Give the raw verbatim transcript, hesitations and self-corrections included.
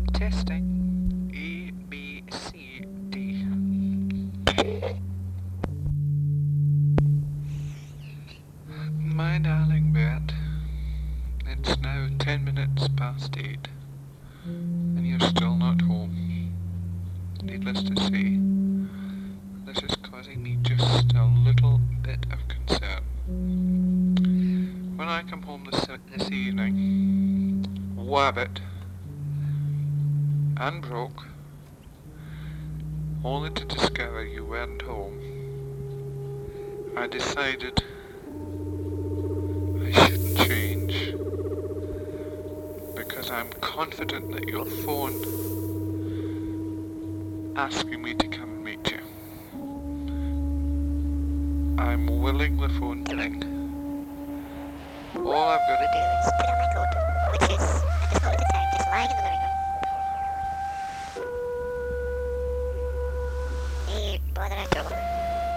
Testing. A, B, C, D. My darling Bert, it's now ten minutes past eight, and you're still not home. Needless to say, this is causing me just a little bit of concern. When I come home this, this evening, wabbit and broke, only to discover you weren't home, I decided I shouldn't change, because I'm confident that you'll phone asking me to come and meet you. I'm willing the phone to ring. All I've got to do is put on my coat, which is, at this moment in time, just lying in the living room. Here, bother after all.